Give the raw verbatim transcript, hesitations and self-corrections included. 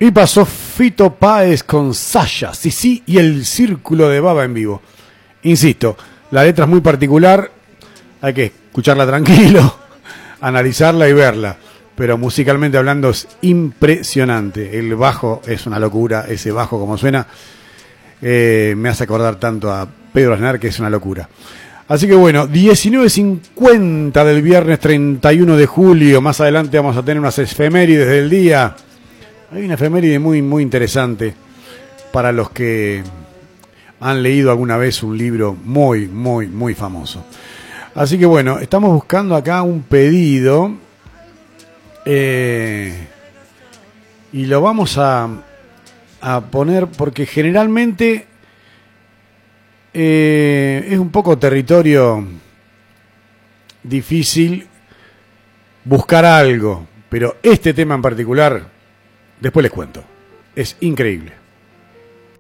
Y pasó Fito Páez con Sasha, Sisi y el Círculo de Baba en vivo. Insisto, la letra es muy particular, hay que escucharla tranquilo, analizarla y verla. Pero musicalmente hablando es impresionante. El bajo es una locura, ese bajo como suena, eh, me hace acordar tanto a Pedro Aznar, que es una locura. Así que bueno, diecinueve cincuenta del viernes treinta y uno de julio. Más adelante vamos a tener unas efemérides del día. Hay una efeméride muy, muy interesante para los que han leído alguna vez un libro muy, muy, muy famoso. Así que bueno, estamos buscando acá un pedido eh, y lo vamos a, a poner porque generalmente eh, es un poco territorio difícil buscar algo, pero este tema en particular, después les cuento, es increíble.